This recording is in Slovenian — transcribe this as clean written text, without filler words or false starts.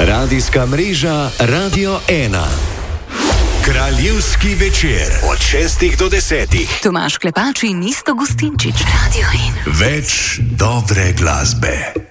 Radijska mreža Radio 1. Kraljevski večer od 6 do 10. Tomaž Klepač in Isto Gustinčič, Radio 1. Več dobre glasbe.